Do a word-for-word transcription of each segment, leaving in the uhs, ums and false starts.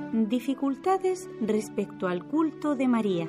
Dificultades respecto al culto de María.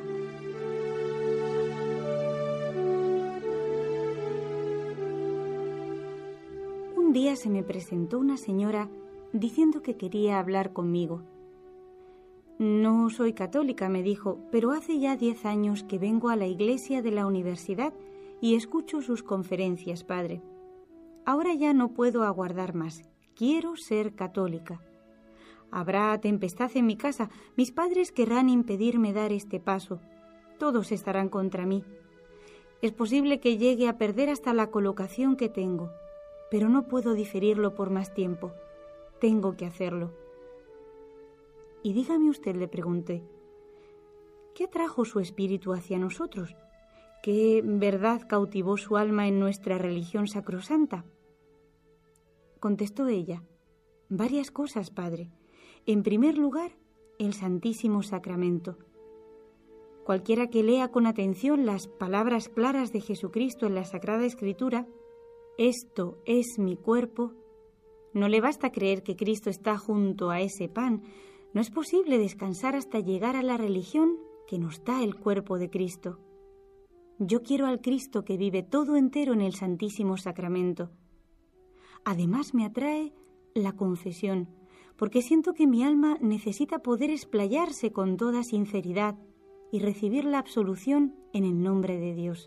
Un día se me presentó una señora diciendo que quería hablar conmigo. No soy católica, me dijo, pero hace ya diez años que vengo a la iglesia de la universidad y escucho sus conferencias, padre. Ahora ya no puedo aguardar más. Quiero ser católica. Habrá tempestad en mi casa. Mis padres querrán impedirme dar este paso. Todos estarán contra mí. Es posible que llegue a perder hasta la colocación que tengo, pero no puedo diferirlo por más tiempo. Tengo que hacerlo. Y dígame usted, le pregunté, ¿qué atrajo su espíritu hacia nosotros? ¿Qué verdad cautivó su alma en nuestra religión sacrosanta? Contestó ella, varias cosas, padre. En primer lugar, el Santísimo Sacramento. Cualquiera que lea con atención las palabras claras de Jesucristo en la Sagrada Escritura, esto es mi cuerpo, no le basta creer que Cristo está junto a ese pan. No es posible descansar hasta llegar a la religión que nos da el cuerpo de Cristo. Yo quiero al Cristo que vive todo entero en el Santísimo Sacramento. Además me atrae la confesión, porque siento que mi alma necesita poder explayarse con toda sinceridad y recibir la absolución en el nombre de Dios.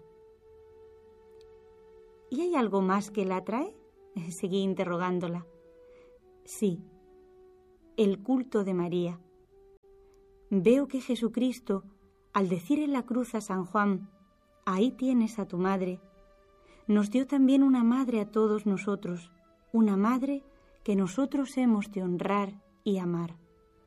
¿Y hay algo más que la atrae? Seguí interrogándola. Sí, el culto de María. Veo que Jesucristo, al decir en la cruz a San Juan, ahí tienes a tu madre, nos dio también una madre a todos nosotros, una madre que nosotros hemos de honrar y amar.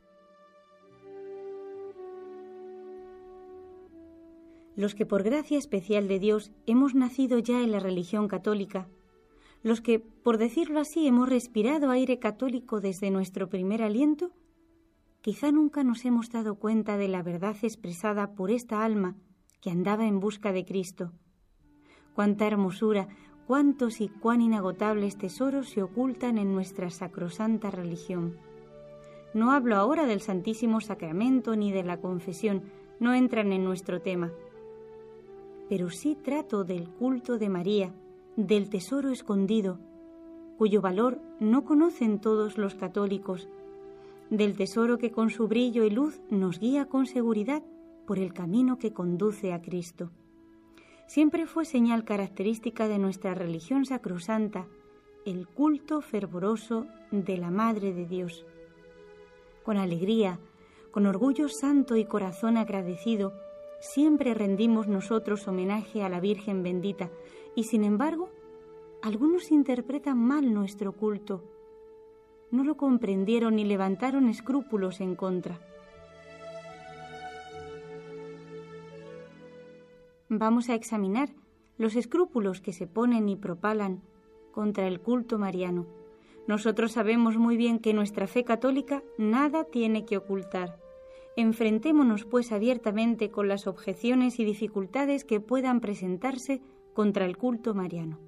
Los que por gracia especial de Dios hemos nacido ya en la religión católica, los que, por decirlo así, hemos respirado aire católico desde nuestro primer aliento, quizá nunca nos hemos dado cuenta de la verdad expresada por esta alma que andaba en busca de Cristo. Cuánta hermosura, cuántos y cuán inagotables tesoros se ocultan en nuestra sacrosanta religión. No hablo ahora del Santísimo Sacramento ni de la confesión, no entran en nuestro tema. Pero sí trato del culto de María, del tesoro escondido, cuyo valor no conocen todos los católicos, del tesoro que con su brillo y luz nos guía con seguridad por el camino que conduce a Cristo. Siempre fue señal característica de nuestra religión sacrosanta el culto fervoroso de la Madre de Dios. Con alegría, con orgullo santo y corazón agradecido, siempre rendimos nosotros homenaje a la Virgen bendita y, sin embargo, algunos interpretan mal nuestro culto. No lo comprendieron ni levantaron escrúpulos en contra. Vamos a examinar los escrúpulos que se ponen y propalan contra el culto mariano. Nosotros sabemos muy bien que nuestra fe católica nada tiene que ocultar. Enfrentémonos, pues, abiertamente con las objeciones y dificultades que puedan presentarse contra el culto mariano.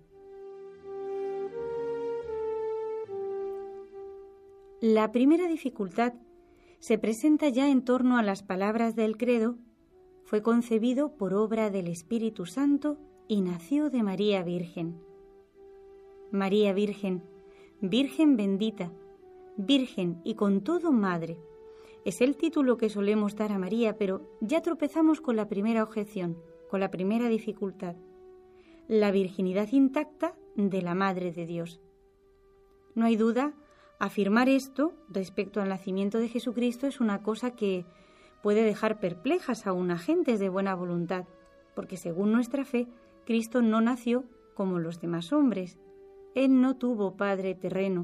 La primera dificultad se presenta ya en torno a las palabras del credo: fue concebido por obra del Espíritu Santo y nació de María Virgen. María Virgen, Virgen bendita, Virgen y con todo Madre. Es el título que solemos dar a María, pero ya tropezamos con la primera objeción, con la primera dificultad: la virginidad intacta de la Madre de Dios. No hay duda, afirmar esto respecto al nacimiento de Jesucristo es una cosa que puede dejar perplejas a una gentes de buena voluntad, porque según nuestra fe, Cristo no nació como los demás hombres. Él no tuvo padre terreno.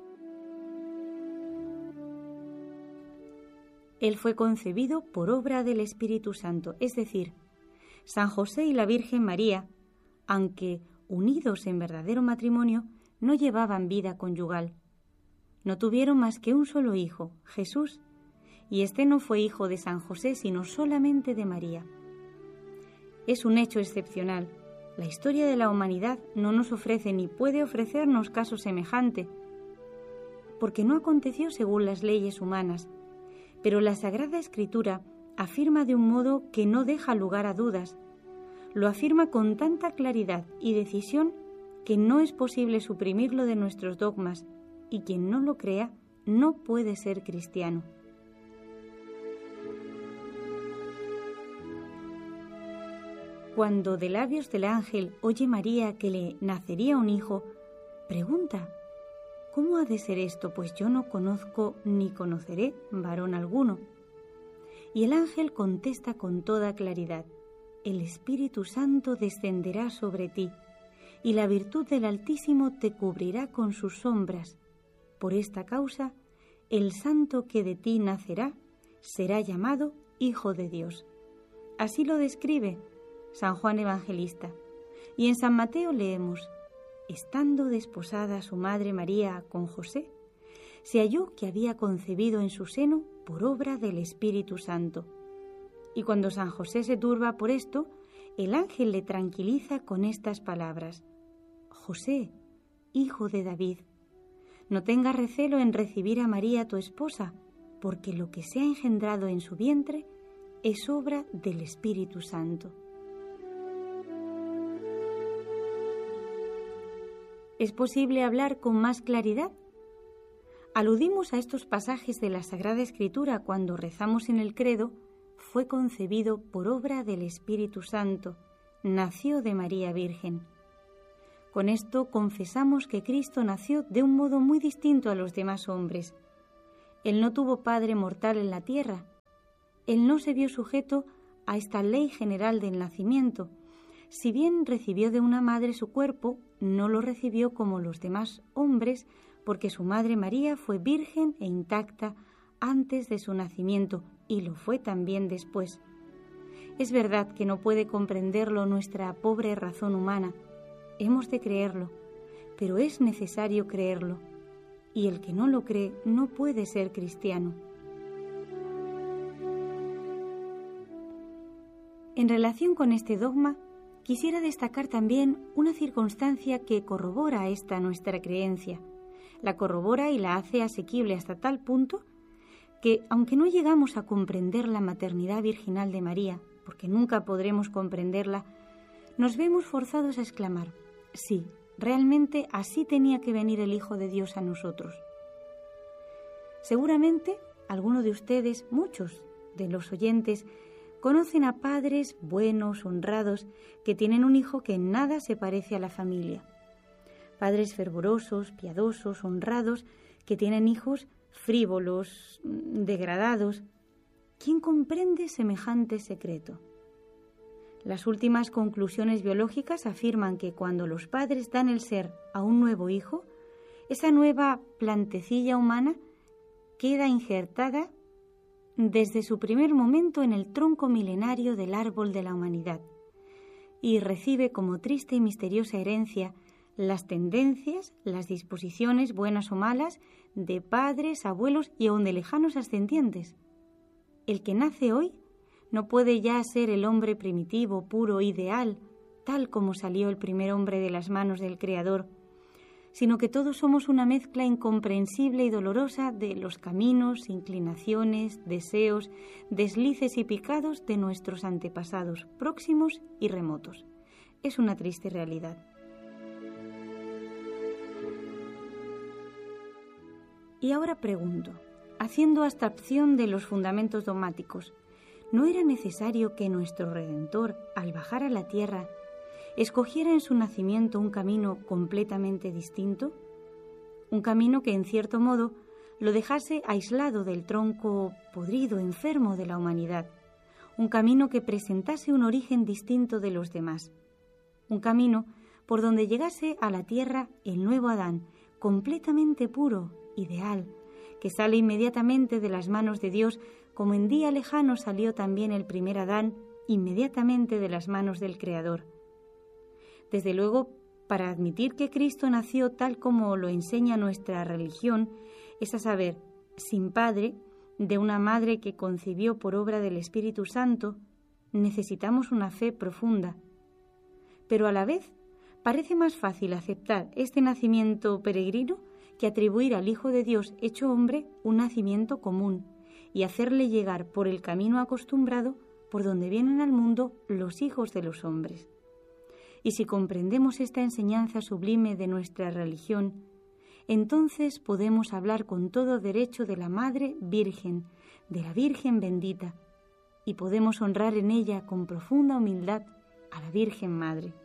Él fue concebido por obra del Espíritu Santo, es decir, San José y la Virgen María, aunque unidos en verdadero matrimonio, no llevaban vida conyugal. No tuvieron más que un solo hijo, Jesús, y este no fue hijo de San José, sino solamente de María. Es un hecho excepcional. La historia de la humanidad no nos ofrece ni puede ofrecernos caso semejante, porque no aconteció según las leyes humanas, pero la Sagrada Escritura afirma de un modo que no deja lugar a dudas. Lo afirma con tanta claridad y decisión que no es posible suprimirlo de nuestros dogmas, y quien no lo crea no puede ser cristiano. Cuando de labios del ángel oye María que le nacería un hijo, pregunta: ¿cómo ha de ser esto? Pues yo no conozco ni conoceré varón alguno. Y el ángel contesta con toda claridad: el Espíritu Santo descenderá sobre ti, y la virtud del Altísimo te cubrirá con sus sombras. Por esta causa, el santo que de ti nacerá será llamado Hijo de Dios. Así lo describe San Juan Evangelista. Y en San Mateo leemos: estando desposada su madre María con José, se halló que había concebido en su seno por obra del Espíritu Santo. Y cuando San José se turba por esto, el ángel le tranquiliza con estas palabras: José, hijo de David, no tengas recelo en recibir a María tu esposa, porque lo que se ha engendrado en su vientre es obra del Espíritu Santo. ¿Es posible hablar con más claridad? Aludimos a estos pasajes de la Sagrada Escritura cuando rezamos en el credo: fue concebido por obra del Espíritu Santo, nació de María Virgen. Con esto confesamos que Cristo nació de un modo muy distinto a los demás hombres. Él no tuvo padre mortal en la tierra. Él no se vio sujeto a esta ley general del nacimiento. Si bien recibió de una madre su cuerpo, no lo recibió como los demás hombres, porque su madre María fue virgen e intacta antes de su nacimiento, y lo fue también después. Es verdad que no puede comprenderlo nuestra pobre razón humana. Hemos de creerlo, pero es necesario creerlo, y el que no lo cree no puede ser cristiano. En relación con este dogma, quisiera destacar también una circunstancia que corrobora esta nuestra creencia. La corrobora y la hace asequible hasta tal punto que, aunque no llegamos a comprender la maternidad virginal de María, porque nunca podremos comprenderla, nos vemos forzados a exclamar: sí, realmente así tenía que venir el Hijo de Dios a nosotros. Seguramente alguno de ustedes, muchos de los oyentes, conocen a padres buenos, honrados, que tienen un hijo que en nada se parece a la familia. Padres fervorosos, piadosos, honrados, que tienen hijos frívolos, degradados. ¿Quién comprende semejante secreto? Las últimas conclusiones biológicas afirman que cuando los padres dan el ser a un nuevo hijo, esa nueva plantecilla humana queda injertada desde su primer momento en el tronco milenario del árbol de la humanidad y recibe como triste y misteriosa herencia las tendencias, las disposiciones, buenas o malas, de padres, abuelos y aun de lejanos ascendientes. El que nace hoy no puede ya ser el hombre primitivo, puro, ideal, tal como salió el primer hombre de las manos del Creador, sino que todos somos una mezcla incomprensible y dolorosa de los caminos, inclinaciones, deseos, deslices y picados de nuestros antepasados, próximos y remotos. Es una triste realidad. Y ahora pregunto, haciendo abstracción de los fundamentos dogmáticos, ¿no era necesario que nuestro Redentor, al bajar a la tierra, escogiera en su nacimiento un camino completamente distinto? Un camino que, en cierto modo, lo dejase aislado del tronco podrido, enfermo de la humanidad. Un camino que presentase un origen distinto de los demás. Un camino por donde llegase a la tierra el nuevo Adán, completamente puro, ideal, que sale inmediatamente de las manos de Dios, como en día lejano salió también el primer Adán, inmediatamente de las manos del Creador. Desde luego, para admitir que Cristo nació tal como lo enseña nuestra religión, es a saber, sin padre, de una madre que concibió por obra del Espíritu Santo, necesitamos una fe profunda. Pero a la vez, parece más fácil aceptar este nacimiento peregrino que atribuir al Hijo de Dios hecho hombre un nacimiento común, y hacerle llegar por el camino acostumbrado por donde vienen al mundo los hijos de los hombres. Y si comprendemos esta enseñanza sublime de nuestra religión, entonces podemos hablar con todo derecho de la Madre Virgen, de la Virgen bendita, y podemos honrar en ella con profunda humildad a la Virgen Madre.